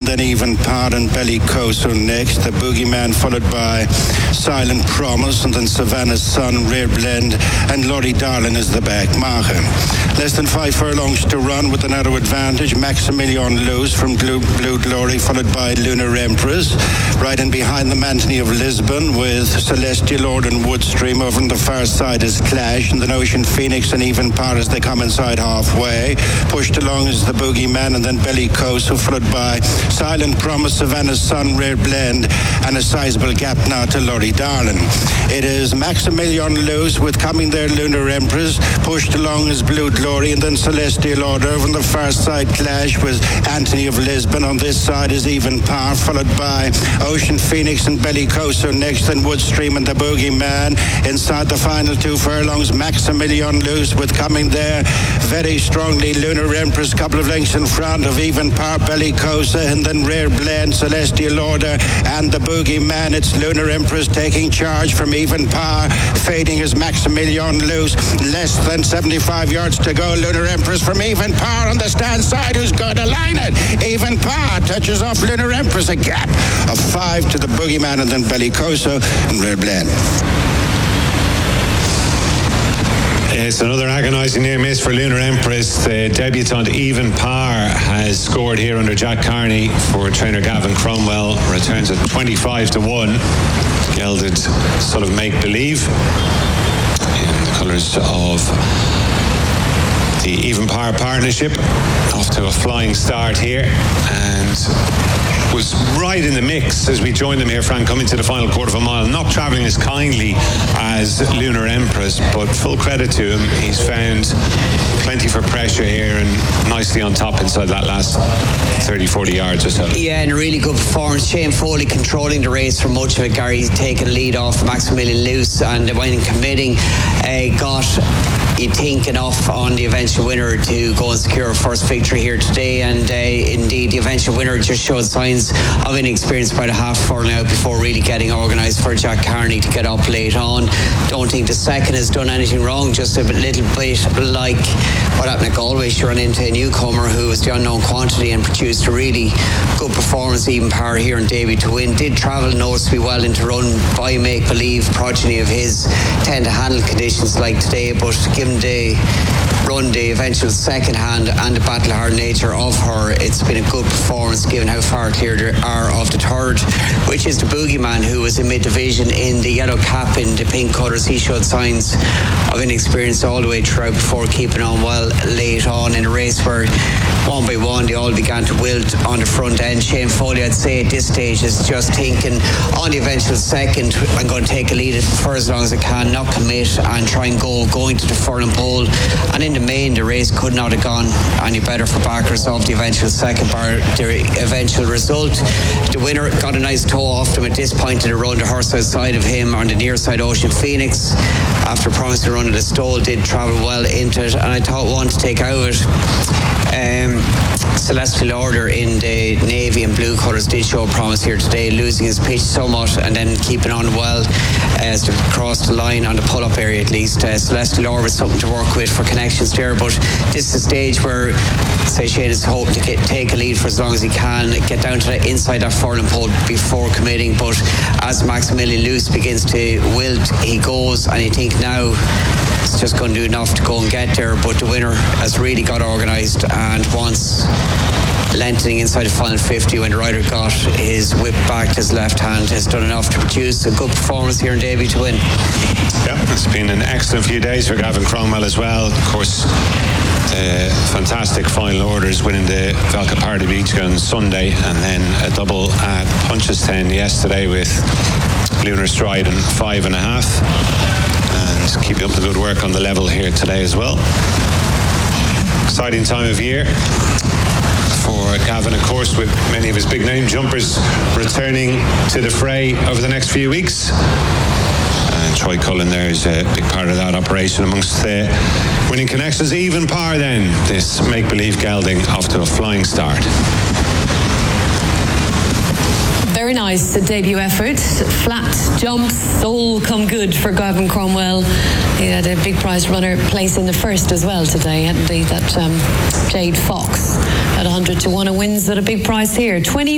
then Even Par and Bellicoso next. The Boogeyman followed by Silent Promise, and then Savannah's Son, Rare Blend, and Lottie Darling is the back marker. Less than 5 furlongs to run with a narrow advantage. Maximilian Loose from Blue Glory, followed by Lunar Empress. Right in behind them, Anthony of Lisbon with Celestial Lord and Woodstream. Over on the far side is Clash, and then Ocean Phoenix and Even Par as they come inside halfway. Pushed along is the Boogeyman, and then Bellicoso, followed by Silent Promise, Savannah's Son, Rare Blend, and a sizable gap now to Lottie Darling. It is Maximilian Loose with coming there Lunar Empress. Pushed along is Blue Glory, and then Celestial Order. Over on the far side, Clash with Anthony of Lisbon. On this side is Even Par, followed by Ocean Phoenix and Bellicoso next, then Woodstream and the Boogeyman. Inside the final 2 furlongs, Maximilian Loose with coming there very strongly Lunar Empress, couple of lengths in front of Even Par, Bellicoso, and then Rare Blend, Celestial Order, and the Boogeyman. It's Lunar Empress taking charge from Even Par. Fading is Maximilian Loose. Less than 75 yards to go. Lunar Empress from Even Par on the stand side, who's going to line it. Even Par touches off Lunar Empress. A gap of 5 to the Boogeyman, and then Bellicoso and Rare Blend. It's another agonising near miss for Lunar Empress. The debutant Even Par has scored here under Jack Carney for trainer Gavin Cromwell. Returns at 25-1. Gelded sort of make-believe in the colours of the Even Par partnership. Off to a flying start here, and was right in the mix as we joined them here, Frank, coming to the final quarter of a mile. Not travelling as kindly as Lunar Empress, but full credit to him. He's found plenty for pressure here and nicely on top inside that last 30-40 yards or so. Yeah, and a really good performance. Shane Foley controlling the race for much of it. Gary taking the lead off Maximilian Loose, and when committing, got, you think, enough on the eventual winner to go and secure a first victory here today. And indeed, the eventual winner just showed signs of inexperience by the half furlong out before really getting organised for Jack Carney to get up late on. Don't think the second has done anything wrong, just a little bit like what happened at Galway. She ran into a newcomer who was the unknown quantity and produced a really good performance. Even Par here in debut to win. Did travel noticeably well into run by Make Believe, progeny of his, tend to handle conditions like today, but given the run, the eventual second hand and the battle hard nature of her, it's been a good performance given how far clear they are of the third, which is the Boogeyman, who was in mid-division in the yellow cap in the pink colours. He showed signs of inexperience all the way throughout before keeping on well late on in a race where one by one they all began to wilt on the front end. Shane Foley, I'd say at this stage, is just thinking on the eventual second, I'm going to take a lead for as long as I can, not commit and try and going to the furlong pole. And in the main, the race could not have gone any better for backers of the eventual second bar the eventual result. The winner got a nice toe off him at this point in the run. The horse outside of him on the near side, Ocean Phoenix, after promising to run at the stole, did travel well into it, and I thought one to take out of it. Celestial Order in the navy and blue colours did show promise here today, losing his pitch somewhat and then keeping on well as to cross the line on the pull-up area at least. Celestial Order is something to work with for connections there, but this is a stage where, say, Shane is hoping to take a lead for as long as he can, get down to the inside that furlong pole before committing. But as Maximilian Loose begins to wilt, he goes, and you think now it's just going to do enough to go and get there, but the winner has really got organised, and once lengthening inside the final 50 when the rider got his whip back to his left hand, has done enough to produce a good performance here in debut to win. Yeah, it's been an excellent few days for Gavin Cromwell as well. Of course, fantastic final orders, winning the Valcapardi Beach on Sunday, and then a double at Punchestown yesterday with Lunar Stride and 5.5, and keeping up the good work on the level here today as well. Exciting time of year for Gavin, of course, with many of his big name jumpers returning to the fray over the next few weeks. And Troy Cullen there is a big part of that operation amongst the winning connections. Even Par then, this make-believe gelding off to a flying start. Very nice debut effort. Flat jumps, all come good for Gavin Cromwell. He had a big prize runner place in the first as well today, hadn't he? That Jade Fox at 100-1 wins at a big prize here.